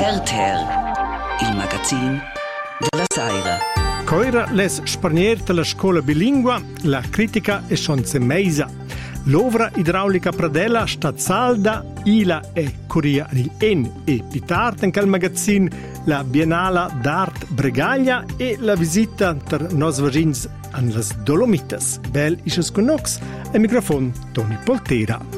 RTR, il magazine della Saira. Coira les sparnier della scuola bilingua, la critica è sonse meisa. L'ovra idraulica Pradella sta salda, ila e Coria N e Pitart in quel magazine la Biennale d'Art Bregaglia e la visita per nos vagins an las Dolomitas. Bel isches conox, e microfon Toni Poltera.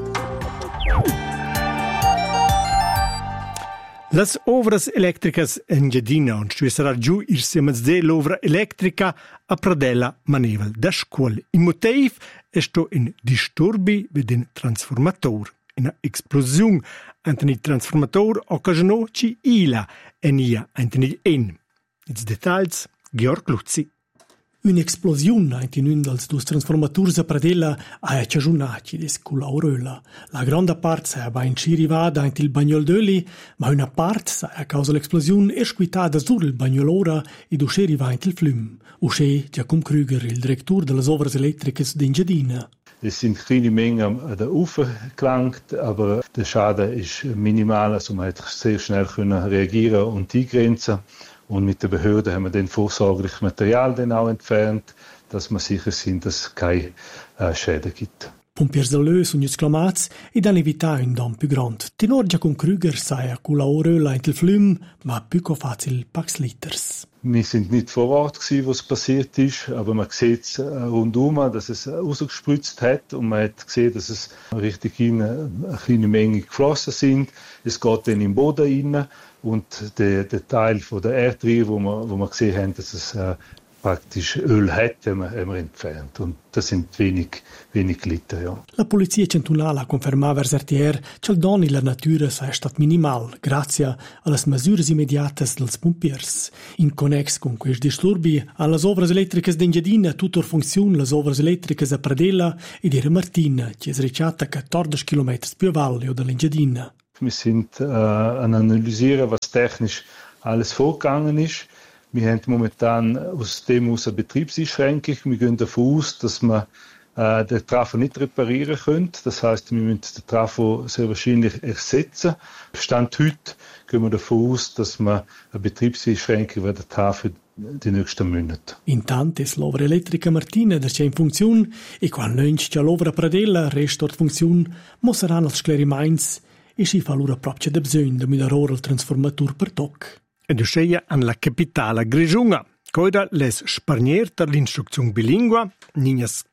Las ovras electricas en Giadina, on sarà giù il semazze l'ovra elettrica a Pradella Maneval da scuola. Il motivo è sto in disturbi vid un transformator. Una esplosione ante il transformator occasionò ci ila en ia ante il en. I dettagli, Georg Luzzi. Un'esplosione in un dels dus transformators a Pradella ha accasionati des culauröla. La grande parte va in cirivada in il bagnol d'öli, ma una parte a causa dell'esplosione è squitata sul il bagnolora e uscì va in il flum. Uscì Giacomo Krüger, il direttore delle opere elettriche d'Engiadina. Es sind kleine Mengen an der Ufer gelangt, aber der Schaden ist minimal, also man hat sehr schnell können reagieren und eingrenzen. Und mit der Behörde haben wir dann vorsorglich Material dann auch entfernt, dass wir sicher sind, dass es keine Schäden gibt. Pompiers de l'Ö sono esclamati e hanno evitato un danno più grande. Tenor Giacomo Krüger sei con la oröla in il flum, ma più facile Pax Liters. Wir sind nicht vor Ort gewesen, wo es passiert ist, aber man sieht es rundum, dass es rausgespritzt hat und man hat gesehen, dass es richtig in eine kleine Menge geflossen sind. Es geht dann im Boden rein und der Teil von der Erdreihe, wo wir gesehen haben, dass es praktisch Öl hat, haben wir entfernt. Und das sind wenig Liter, ja. La polizia centrale ha confermato verso RTR che il danno alla natura è stato minimal, grazie alle misure immediate dei pompiers. In connex con questi disturbi, alle opere elettriche d'Engiadina tutto funziona le opere elettriche a Pradella e di Martina, che è ricciata 14 km più a valle dell'Engiadina. Wir sind an analysieren, was technisch alles vorgegangen ist. Wir haben momentan aus dem eine Betriebseinschränkung. Wir gehen davon aus, dass wir den Trafo nicht reparieren können. Das heisst, wir müssen den Trafo sehr wahrscheinlich ersetzen. Stand heute gehen wir davon aus, dass wir eine Betriebseinschränkung werden haben für die nächsten Monate. Intanto l'opera elettrica Martina è in funzione e quando non c'è l'opera Pradella resta in funzione, ma saranno els sclerimains e si fa l'ora proprio da bisogno di migliorare il trasformatore per toc. Ed uscea an la capitale Grigiunga. Coida les sparnier per l'instruzione bilingua, niñas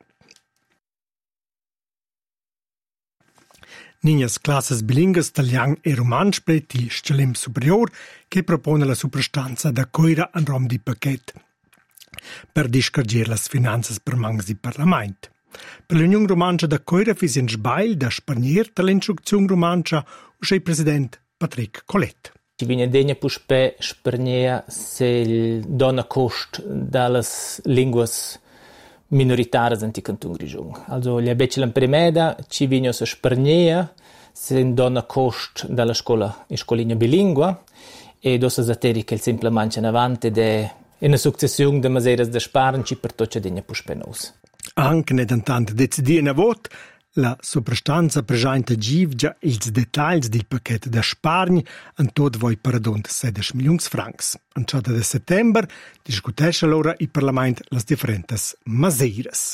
classes bilingues italian e romansch per il scelem superior che propone la superstanza da coira an rom di paquet per discarger las finanzas per mangs di parlament. Per l'Unione Romancia da coira fis in sbail da sparnier per l'instruzione romancia uscei president Patrick Collet. Ci viene degna puspe spernia se il dona cost dalle linguas minoritarie anti Canton Grigiung. Also gli abeccilan premeda ci viene se spernia se il dona cost dalla scolina bilingua e dosa zateri che il semplicemente in avanti de una successione de maseras de sparnci per toccia degna puspe nos. Anche nedantante decidi na vot la soprastanza presenta già ils dettagli del pacchetto da Spargni en tot voi per adont 16 milions francs. En 7 de settembre discutesce allora il Parlament las differentes maseras.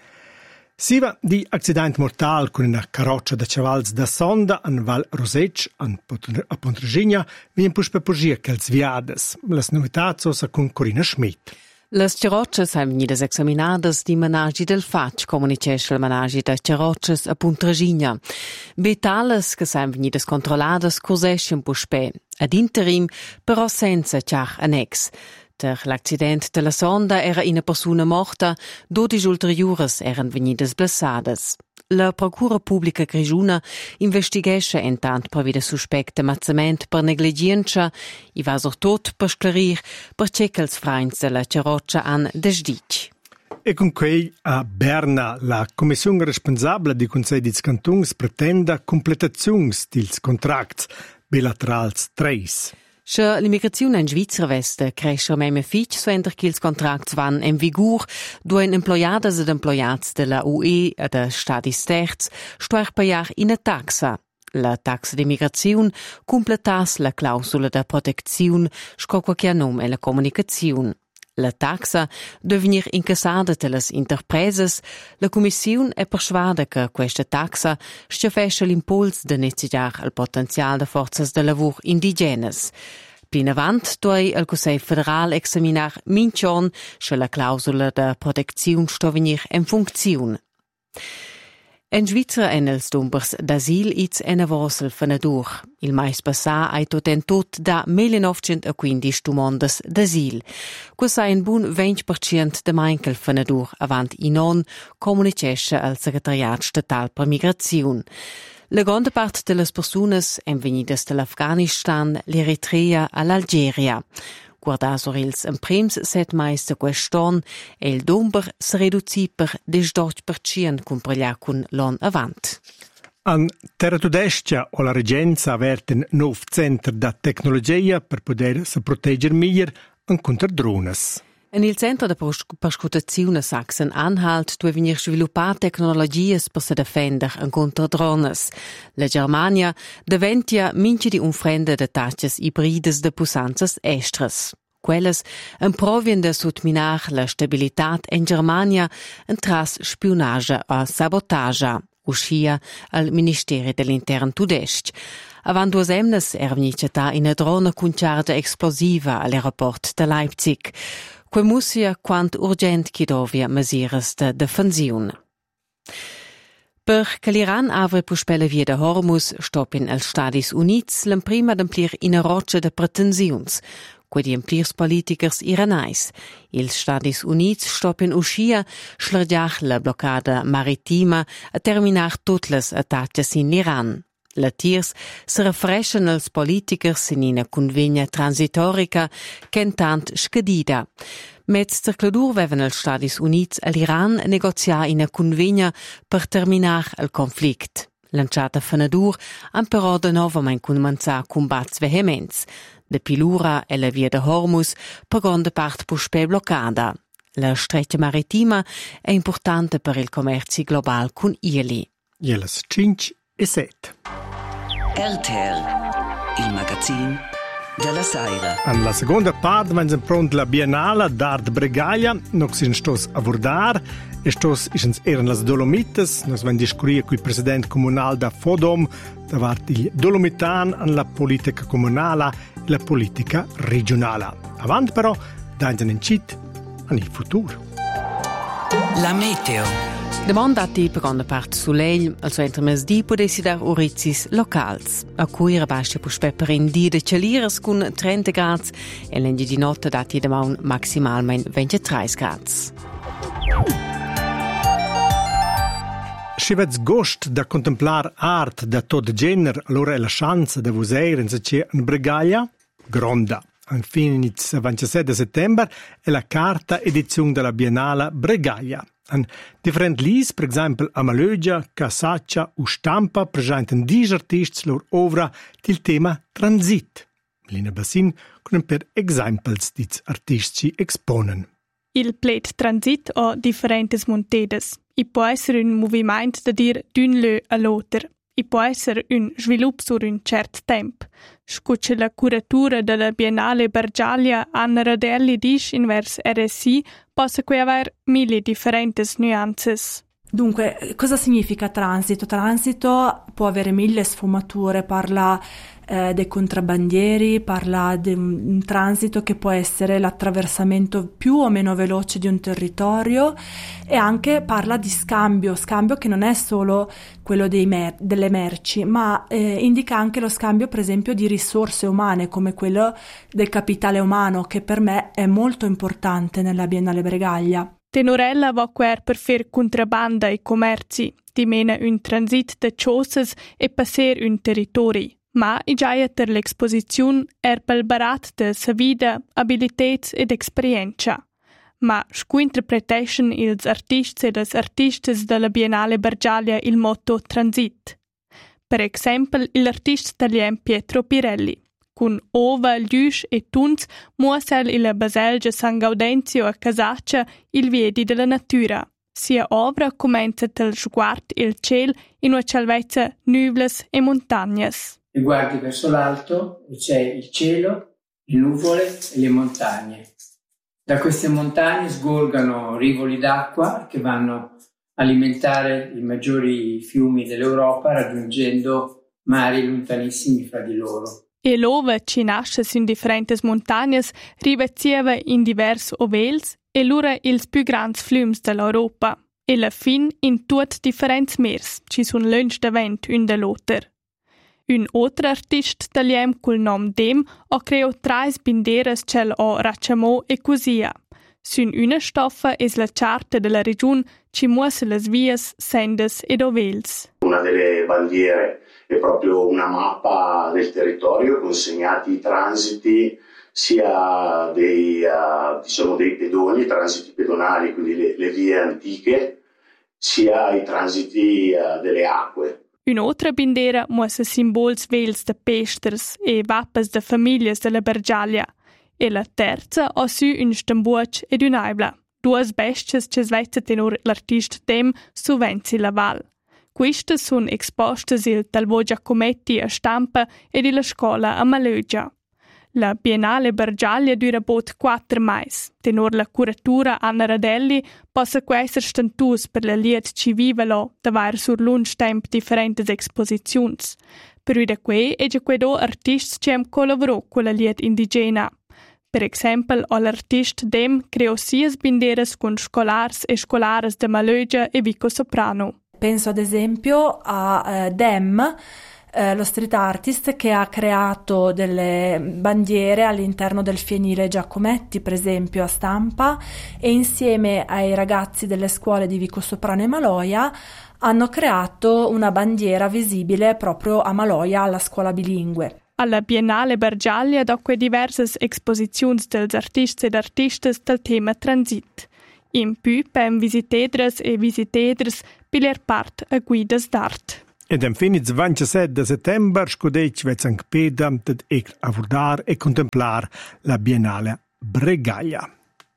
Siva di accident mortal con una carroccia da cavals da sonda en Val Roseg a Pontregina vien puspe pogia ch'els viades. Las novitats osa con Corina Schmidt. Las carroccias han venidas examinadas di managi del FAC, comunicesce il managi da carroccias a Pontregina. Betales che han venidas controlladas cosescen puspè, ad interim, però senza ciach annex. Der l'accident della sonda era una persona morta, 12 ulteriores eran venidas blessadas. La Procura Pubblica Grigiuna investigesce intant per vida suspecte mazzament per negligenza e va tot per sclarir perché els freins della carroccia han desdic. E con quei a Berna la commissione responsabile di Consiglio di Cantons pretenda completazione dils contracts bilaterals 3. Sche l'immigrazione in Svizzera veste cresce meme fitch suenter che ils contracts van in vigor duen employadas ed employats della UE ed stadis terz stuer per jaar in a taxa. La taxa di migrazione completas la clausola da protezione sco che nom è la comunicazione. La taxa deve venire incassata dalle imprese. La Commissione è persuadata che questa taxa stafesce l'impulso di necessitare il potenziale di forze di lavoro indigenes. Più avanti, dove il Consiglio federale examinar minchon se la clausola da protezione sta venire in funzione. In Svizzera en els dumbers d'asil its ena vosel fenadur. Il mais passà ai tot en tot da 1915 domandas d'asil. Quasa un bun 20% de mainkel fenadur avant inon comunicesce al Secretariat Statal per Migrazione. La grande parte delle persone en venidas dall'Afghanistan, l'Eritrea e l'Algeria. Guardar sur ils en prims 7 mais de quest'on e il dumber si reduci per 18% comparellar con l'on avant. An Terra Tudestia o la Regenza averten nov center da tecnologia per poter se proteger meglio contro drones. In il centro di perscutazione Sachsen-Anhalt deve venire sviluppare tecnologie per se difendere contro drones. La Germania diventia minci di unfrende de taches ibrides de pusanzas estres. Quelles improvien de sutminar la stabilità in Germania tras spionage e sabotage, uscia al Ministero dell'Interno tudest. Avant 2 emnes veniva in una drona con charge esplosiva all'aeroporto di Leipzig. Que mussia quant urgent chidovia mesiras de defensiun. Per che l'Iran avre puspella via de Hormuz stoppin als Stadis Units l'emprima d'emplir in roccia de pretensiuns, que di emplirs politikers iranais. Il Stadis Units stoppin uscia schlergiach la bloccada maritima a terminar tutles attacches in l'Iran. La tirs se refreshen als politikers in una convegna transitorica che intant scadida. Met cercladur veven els Stadis Units all'Iran negoziar in una convegna per terminar il conflict. Lanciata fenadur han però de novament començar combats vehements. De Pilura e la via de Hormuz per grande part puspe bloccada. La streccia maritima è importante per il commercio global con Ili. Jeles 5 e 7. RTL, il magazine della Saira. Alla seconda parte vengono pronta la Biennale d'Art Bregaglia, non si stos a vordar, e stos erano le Dolomites, nos vengono discutere con il presidente comunale da Fodom, davanti il Dolomitan, la politica comunale e la politica regionale. Avanti però, danno in cit al futuro. La meteo. Demandati per grande parte soleil, al suo intermesdì potessi dar orizis locals. A cui rabascia puspe per in di de celiras con 30 gradi e l'engi di notte dati demau maximalmente 23 gradi. Se avete gost da contemplar art da tot genere, allora è la chance da vuser in Bregaglia, gronda. Infine, il 27 settembre è la quarta edizione della Biennale Bregaglia. An different lis, per esempio a Malögia, Casaccia o Stampa presentano 10 artisti loro opera del tema transit. Melina Bassin con per exemples di artisti exponen. Il plet transit ha differenti montedes. I può essere un movimento da dire d'un lö all'altro. I può essere un sviluppo sur un certo tempo. Scucce la curatura della Biennale Bregaglia Anna Radelli dice in vers RSI possa qui avere 1000 differenti nuances. Dunque, cosa significa transito? Transito può avere 1000 sfumature, parla dei contrabbandieri, parla di un transito che può essere l'attraversamento più o meno veloce di un territorio e anche parla di scambio che non è solo quello delle merci, ma indica anche lo scambio per esempio di risorse umane come quello del capitale umano che per me è molto importante nella Biennale Bregaglia. Tenorella va quer per fare contrabbanda e commerci, di mena un transit de coses e passer un territori. Ma i già per l'esposizione pel barat de sa vida, abilitets ed esperienza. Ma scu interpretation ils artists e les artistes della Biennale Bregaglia il motto transit. Per esempio, l'artista italien Pietro Pirelli. Con ova, lius e tuns muosel il baselgia San Gaudenzio a Casaccia il viedi della natura. Sia ovra comincia dal sguardo il cielo in una salvezza nuvole e montagne. E guardi verso l'alto e c'è il cielo, le nuvole e le montagne. Da queste montagne sgorgano rivoli d'acqua che vanno a alimentare i maggiori fiumi dell'Europa, raggiungendo mari lontanissimi fra di loro. E l'ova ci nasce in differenti montagne rivezieva in diversi ovels e l'ura ils più grandi flums dell'Europa. E la fin in tutti differenti mers ci sono lunch davent un dell'altro. Un altro artista italiano col nome Dem ha creato 3 banderas cel o racciamò e cosia. Su una stoffa è la charta della regione ci mostra le vias, sendes ed ovels. Una delle bandiere è proprio una mappa del territorio con segnati i transiti sia dei pedoni, transiti pedonali, quindi le vie antiche, sia i transiti delle acque. Un'altra bandiera mostra simboli vels de pesters e vappas de famiglie della Bergialia. E la terza ha su un stambuoc ed un'aibla, 2 bestie che svezza tenor l'artista Dem su Venzi la Val. Queste sono esposte il Talvo Giacometti a Stampa e della scuola a Malögia. La Biennale Bergialia dura bot 4 mais. Tenor la curatura Anna Radelli possa quester stantus per la liet ci vivelo davar sur lunch temp differentes exposizions. Per da quei e già quedo artists che hem collaborò con la liet indigena. Per esempio, l'artista Dem creò sia banderas con scolars e scolares de Malögia e Vico Soprano. Penso ad esempio a Dem, lo street artist che ha creato delle bandiere all'interno del fienile Giacometti, per esempio a Stampa, e insieme ai ragazzi delle scuole di Vico Soprano e Maloja hanno creato una bandiera visibile proprio a Maloja alla scuola bilingue. Alla Biennale Bergialia dopo diverse esposizioni dels artisti ed artistes del tema transit. In più, per visitators e visitators pigliar part a guidas d'art. Ed infine, il 27 settembre, scudec vezzan peda ed avurdar e contemplar la Biennale Bregaia.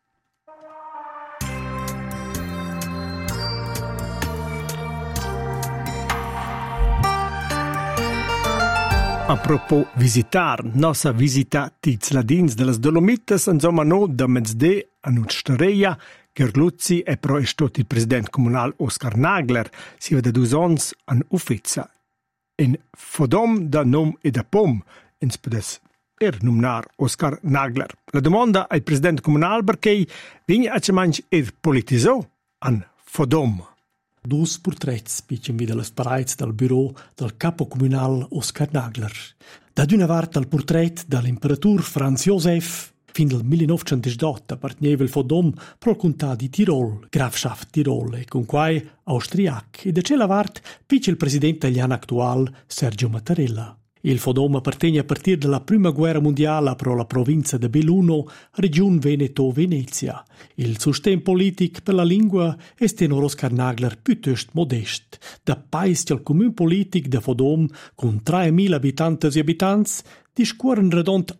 A propos visitar, nossa visita tiz ladins de las Dolomitas, insomma no da mezzde a Nutstereia, Gerluzzi e pro è stato il presidente comunale Oscar Nagler, si va da 2 anni an Uffizza. In Fodom da nom e da pom, ins podes nominar Oscar Nagler. La domanda al presidente comunale perché vigna a manch politisò an Fodom. 2 portrets piccian vi dalle parets del bureau del capo comunal Oscar Nagler. Da d'una parte il portret dell'imperator Franz Josef, fin del 1918 apparteneva il Fodom pro contà di Tirol, Grafschaft Tirol, e con quai austriac, e da c'è la vart piccia il presidente italiano attual Sergio Mattarella. Il Fodom appartiene a partire dalla Prima Guerra Mondiale pro la provincia de Belluno, regione Veneto-Venezia. Il sostegno politico per la lingua è tenor Oscar Nagler piuttosto modest. Da paese al comune politico de Fodom, con 3.000 abitanti e abitanti, discorren redond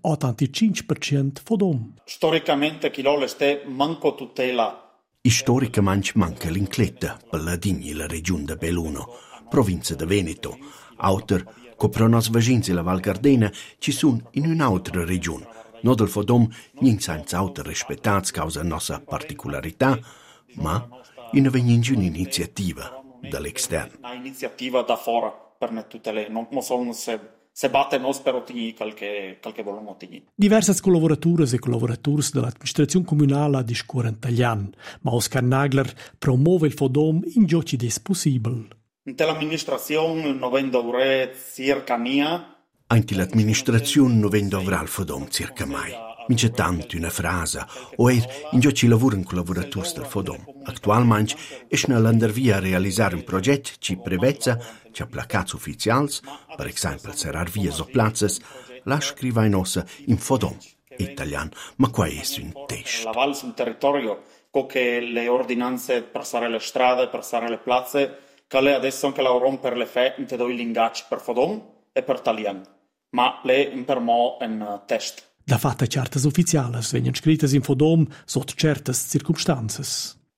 85% Fodom. Storicamente chi l'oleste manco tutela. Storicamente manca l'incletta per la digni la regione de Belluno, provincia de Veneto, autor che per nos vagins e la Val Gardena ci sono in un'altra regione. No del Fodom, niente senza auto rispettati causa nostra particolarità, ma in un'iniziativa dall'esterno. Una iniziativa da fuori per tutte le, non solo se batte nos per ottenere qualche vogliamo ottenere. Diverse collaborature e collaboratori dell'amministrazione comunale discorren italiano, ma Oscar Nagler promuove il Fodom in giochi des possibile. L'amministrazione non vende circa mia. Anche l'amministrazione non vende il Fodom circa mai. Mince tanto una frase, o in giochi lavorano collaboratori del Fodom. Attualmente è nell'andar via a realizzare un progetto che prevede che a placats ufficiali, per esempio serar vias o plazzas, la scriva in ossa in Fodom italiano, ma qua è un testo. La Val sul territorio, che le ordinanze per fare le strade, per fare le piazze, che lei adesso anche lavorano per le fe in due linguaggi, per Fodom e per italiano, ma lei per mo in test. Da fatte certas ufficiales vengono scritte in Fodom sotto certe circostanze.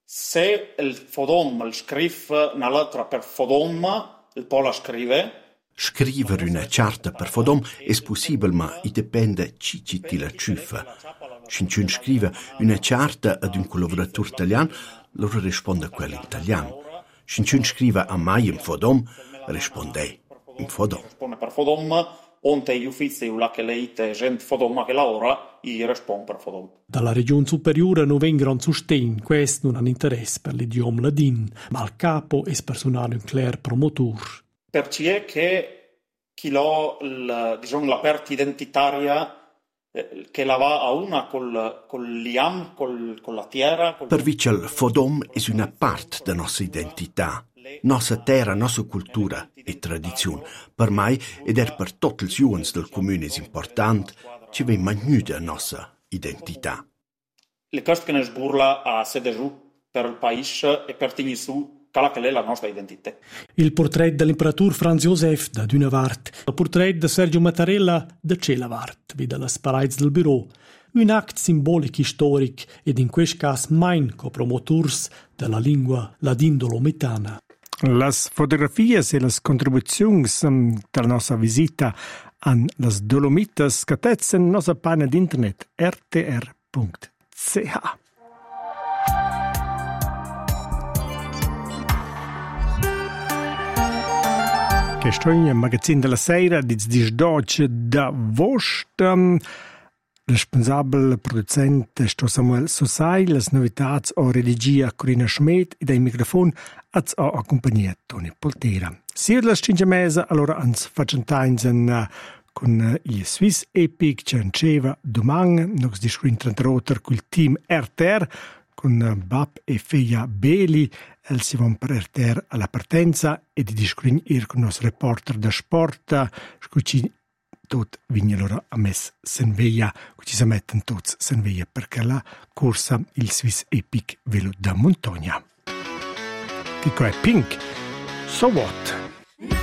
Se il Fodom il scrive una lettera per Fodom, il può la scrive. Scrivere una carta per Fodom è possibile, ma dipende chi ti la ciuffa. Se un scrive una carta ad un collaboratore italiano, loro risponde a quello italiano. Se un scrive a mai in Fodom, risponde in Fodom. Risponde per Fodom, onde gli uffizi la che leite gente Fodom che lavora, gli risponde per Fodom. Dalla regione superiore non vengono sostegno, questo non ha interesse per l'idioma ladin, ma al capo è personale un clear promotore. Perci è che chi ha la parte identitaria che la va a una col liam, con la terra. Per il Fodom è una parte della nostra identità, nostra terra, nostra cultura e tradizione. Per me ed è per tutti gli uomini del comune importante che viene magnuta la nostra identità. Le cose che ne sburla a sede giù per il paese e per tenere su quella che è la nostra identità. Il portrait dell'imperatore Franz Josef da Dunavart, il portrait di Sergio Mattarella da Celavart, wie dalle parets del bureau. Un act simbolico storico ed in questo caso mein copromotors della lingua ladin-dolomitana. Las fotografias e las contribuzioni della nostra visita a las Dolomitas catetzen nostra página d'internet rtr.ch. Questo è il magazzino della sera di Disdoce da Vost. Responsabile producente sto Samuel Sosai, le novità o religia Corina Schmidt e dai microfoni ho accompagnato Tony Poltera. Sia la scinge mesa, allora ans facciamo con il Swiss Epic che anceva domani, nos discutin trantroter col team RTR con Bab e Feia Beli, el si van per RTR alla partenza e di discutin con il nostro reporter da sport, scucci tot vigna loro a mes Senveia, ci si mettono tutti Senveia perché la corsa il Swiss Epic Velo da Montagna. Che è Pink, So What?